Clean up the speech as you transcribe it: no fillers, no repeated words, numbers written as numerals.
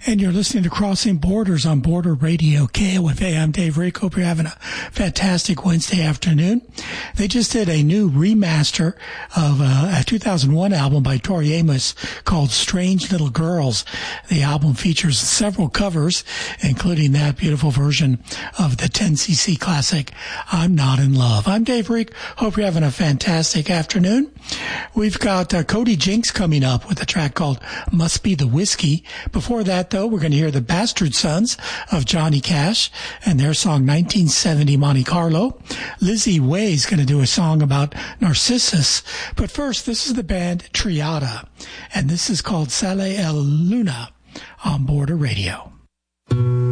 and you're listening to Crossing Borders on Border Radio KOFA. I'm Dave Rick. Hope you're having a fantastic Wednesday afternoon. They just did a new remaster of a 2001 album by Tori Amos called Strange Little Girls. The album features several covers, including that beautiful version of the 10cc classic, I'm Not in Love. I'm Dave Rick. Hope you're having a fantastic afternoon. We've got Cody Jinks coming up with a track called Must Be the Whiskey. Before that, though, we're going to hear the Bastard Sons of Johnny Cash and their song 1970 Monte Carlo. Lizzie Way's going to do a song about Narcissus. But first, this is the band Triada, and this is called Sale El Luna on Border Radio.